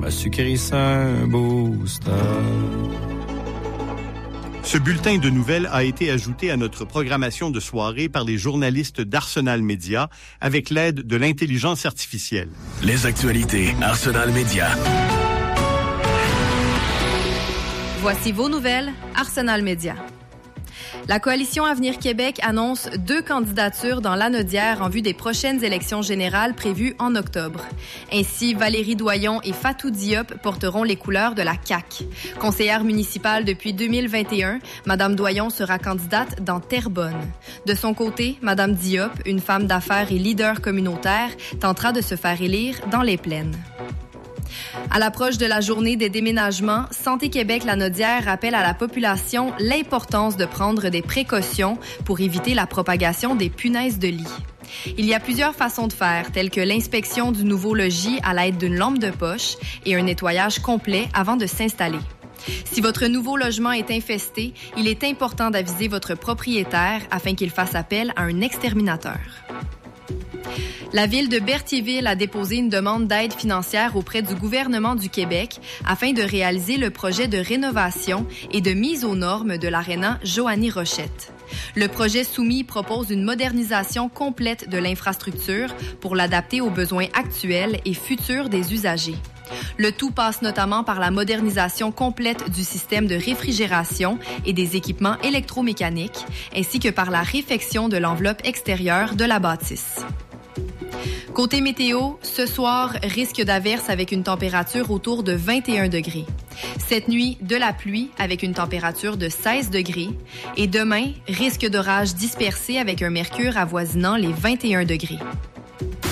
m'a sucré ça un booster. Ce bulletin de nouvelles a été ajouté à notre programmation de soirée par les journalistes d'Arsenal Média avec l'aide de l'intelligence artificielle. Les actualités Arsenal Média. Voici vos nouvelles, Arsenal Média. La Coalition Avenir Québec annonce 2 candidatures dans l'Anaudière en vue des prochaines élections générales prévues en octobre. Ainsi, Valérie Doyon et Fatou Diop porteront les couleurs de la CAQ. Conseillère municipale depuis 2021, Mme Doyon sera candidate dans Terrebonne. De son côté, Mme Diop, une femme d'affaires et leader communautaire, tentera de se faire élire dans les Plaines. À l'approche de la journée des déménagements, Santé Québec Lanaudière rappelle à la population l'importance de prendre des précautions pour éviter la propagation des punaises de lit. Il y a plusieurs façons de faire, telles que l'inspection du nouveau logis à l'aide d'une lampe de poche et un nettoyage complet avant de s'installer. Si votre nouveau logement est infesté, il est important d'aviser votre propriétaire afin qu'il fasse appel à un exterminateur. La ville de Berthierville a déposé une demande d'aide financière auprès du gouvernement du Québec afin de réaliser le projet de rénovation et de mise aux normes de l'aréna Joanie Rochette. Le projet soumis propose une modernisation complète de l'infrastructure pour l'adapter aux besoins actuels et futurs des usagers. Le tout passe notamment par la modernisation complète du système de réfrigération et des équipements électromécaniques, ainsi que par la réfection de l'enveloppe extérieure de la bâtisse. Côté météo, ce soir, risque d'averse avec une température autour de 21 degrés. Cette nuit, de la pluie avec une température de 16 degrés. Et demain, risque d'orage dispersé avec un mercure avoisinant les 21 degrés.